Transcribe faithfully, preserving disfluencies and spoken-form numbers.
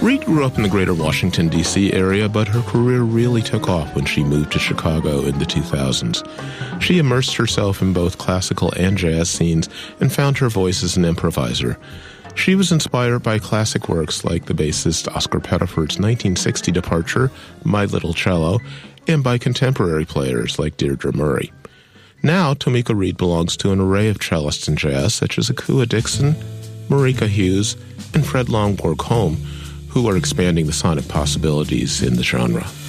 Reed grew up in the greater Washington, D C area, but her career really took off when she moved to Chicago in the two thousands. She immersed herself in both classical and jazz scenes and found her voice as an improviser. She was inspired by classic works like the bassist Oscar Pettiford's nineteen sixty departure, My Little Cello, and by contemporary players like Deirdre Murray. Now, Tomeeka Reed belongs to an array of cellists in jazz such as Akua Dixon, Marika Hughes, and Fred Longborg Home, who are expanding the sonic possibilities in the genre.